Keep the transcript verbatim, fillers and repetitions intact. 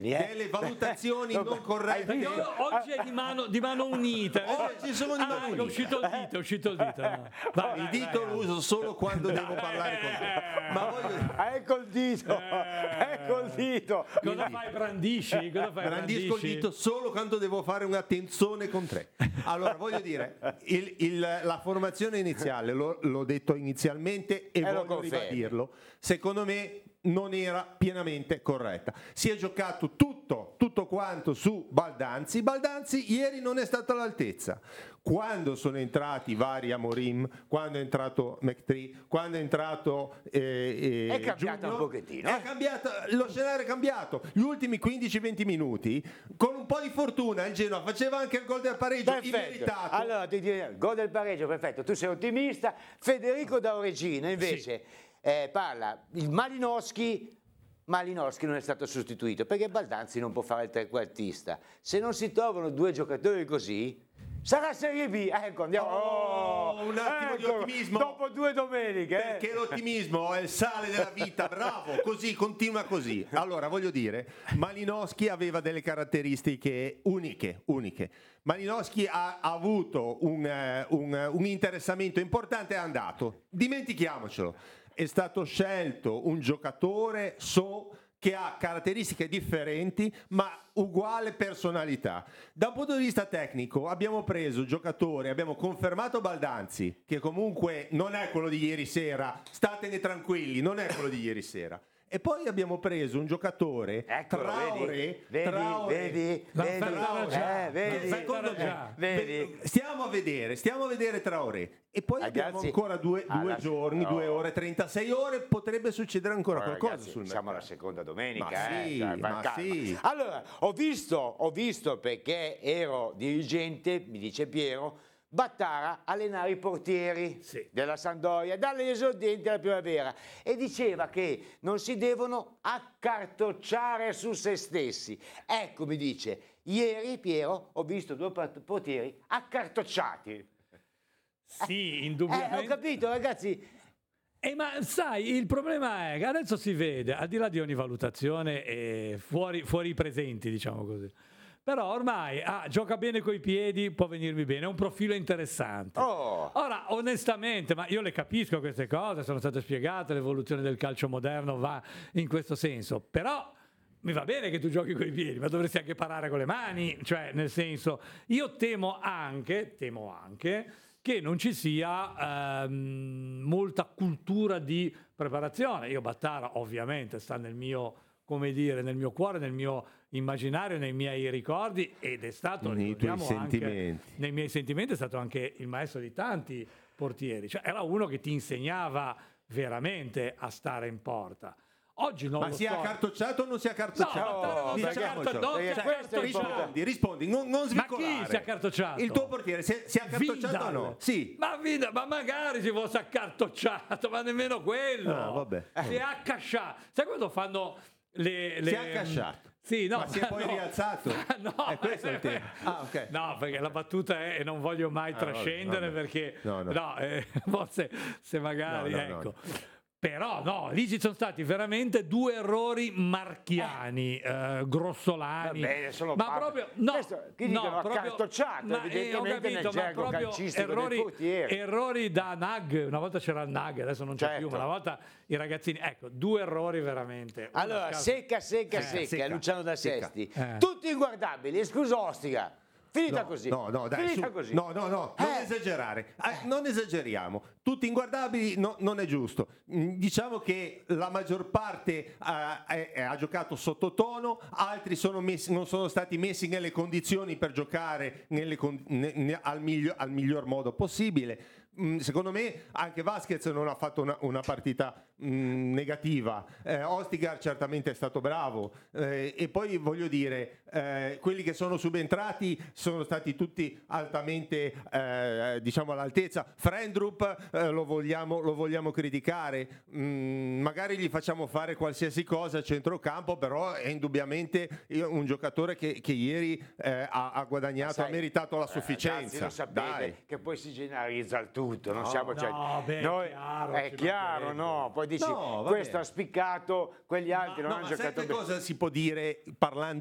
delle valutazioni non corrette. Io, oggi è di mano, di mano unita. Oggi sono di mano ah, unita. È uscito il dito, è uscito il dito. No. Vai, Il vai, dito vai, lo uso solo quando devo parlare con te. Ma voglio... Ecco il dito, Eh. ecco il dito. Cosa fai? Brandisci? Cosa fai? Brandisco il Brandisci? dito solo quando devo fare una tenzone con te. Allora, voglio dire, il- il- la formazione iniziale, l'ho, l'ho detto inizialmente e Eh, lo voglio confermi. ribadirlo, secondo me non era pienamente corretta. Si è giocato tutto, tutto quanto su Baldanzi. Baldanzi ieri non è stato all'altezza. Quando sono entrati vari Amorim, quando è entrato McTree, quando è entrato eh, eh, È cambiata Junior, un pochettino, è eh. cambiato, lo scenario è cambiato. Gli ultimi quindici venti minuti, con un po' di fortuna, il Genoa faceva anche il gol del pareggio, Perfetto. immeritato. Allora ti direi, gol del pareggio, perfetto. Tu sei ottimista. Federico da Oregina invece eh, parla il Malinowski. Malinowski non è stato sostituito perché Baldanzi non può fare il trequartista. Se non si trovano due giocatori così, sarà Serie B. Ecco, andiamo. Oh, un attimo di ottimismo. Dopo due domeniche. eh. Perché l'ottimismo è il sale della vita, bravo, così, continua così. Allora, voglio dire, Malinowski aveva delle caratteristiche uniche, uniche. Malinowski ha, ha avuto un, eh, un, un interessamento importante, è andato. Dimentichiamocelo. È stato scelto un giocatore so che ha caratteristiche differenti ma uguale personalità. Da un punto di vista tecnico abbiamo preso giocatori, abbiamo confermato Baldanzi, che comunque non è quello di ieri sera, statene tranquilli, non è quello di ieri sera. E poi abbiamo preso un giocatore, Eccolo, Traoré, vedi, Traoré, vedi, L'ha vedi, fatto già. eh, vedi, L'ha Secondo fatto me, già. vedi. stiamo a vedere, stiamo a vedere Traoré e poi Ragazzi, abbiamo ancora due, due alla- giorni, no. due ore, trentasei ore, potrebbe succedere ancora Allora, qualcosa ragazzi, sul siamo alla mercato. seconda domenica. Ma eh, sì, cioè, ma calma. sì. Allora, ho visto, ho visto perché ero dirigente, mi dice Piero, Battara allenare i portieri Sì. della Sampdoria dalle esordienti alla primavera e diceva che non si devono accartocciare su se stessi. Ecco, mi dice, ieri Piero ho visto due part- portieri accartocciati. Sì, Eh, indubbiamente. ho capito, ragazzi. Eh, ma sai, il problema è che adesso si vede, al di là di ogni valutazione, e fuori, fuori i presenti, diciamo così. Però ormai ah, gioca bene coi piedi, può venirmi bene, è un profilo interessante. Oh. Ora, onestamente, ma io le capisco queste cose, sono state spiegate, l'evoluzione del calcio moderno va in questo senso, però mi va bene che tu giochi coi piedi, ma dovresti anche parare con le mani, cioè nel senso, io temo anche, temo anche che non ci sia ehm, molta cultura di preparazione. Io Battara ovviamente sta nel mio, come dire, nel mio cuore, nel mio immaginario, nei miei ricordi ed è stato Nei tuoi ricordiamo, anche sentimenti. nei miei sentimenti è stato anche il maestro di tanti portieri, cioè era uno che ti insegnava veramente a stare in porta. Oggi non Ma lo si è so. accartocciato o non si è No, accartocciato? Battara non si è Diciamocelo. accartocciato, non si è Perché questo è accartocciato. Rispondi, rispondi, non, non Ma svicolare. chi si è accartocciato? Il tuo portiere si è, si è accartocciato o Vidal. no? Sì. Ma, Vidal, ma magari si fosse accartocciato, ma nemmeno quello. Ah, vabbè. Si è accasciato. Sai quando fanno le... le... Si è accasciato. Sì, no, Ma si è poi no. rialzato? Ma no, È questo il tema. Ah, ok. No, perché la battuta è, e non voglio mai Ah, vabbè, trascendere vabbè. perché, No, no. eh, forse se magari, No, no, no. ecco. Però no, lì ci sono stati veramente due errori marchiani, eh, grossolani. Va bene, sono ma pappa. proprio no, Questo, qui no, dicono proprio- accartocciato, ma, eh, ho evidentemente nel capito, ma gergo proprio calcistico dei errori, portieri. errori da Nag, una volta c'era il Nag, adesso non c'è Certo. più, ma una volta i ragazzini, ecco, due errori veramente. Una Allora, scarsa- secca, secca, Eh, secca, secca, Luciano da secca. Sesti. Eh. Tutti inguardabili, escluso Ostica. Finita No, così. no, no, dai, Finita su. così. No, no, no, non Eh. esagerare. Eh, non esageriamo. Tutti inguardabili no, non è giusto. Mm, Diciamo che la maggior parte eh, è- è- ha giocato sottotono, altri sono messi- non sono stati messi nelle condizioni per giocare nelle con- ne- ne- al, miglio- al miglior modo possibile. Mm, Secondo me anche Vasquez non ha fatto una, una partita mm, negativa. Eh, Ostigar certamente è stato bravo. Eh, e poi voglio dire, eh, quelli che sono subentrati sono stati tutti altamente eh, diciamo all'altezza. Frendrup eh, lo, vogliamo, lo vogliamo criticare, Mm, magari gli facciamo fare qualsiasi cosa a centrocampo, però è indubbiamente un giocatore che, che ieri eh, ha, ha guadagnato, Sai, ha meritato la eh, ragazzi, sufficienza. lo sapete Dai. che poi si generalizza il tutto, non siamo, cioè, no, beh, è noi- chiaro, è ci chiaro, mancherebbe. no, poi dici No, va questo bene. ha spiccato, quegli altri No, non ma hanno sai giocato che bene. cosa si può dire parlando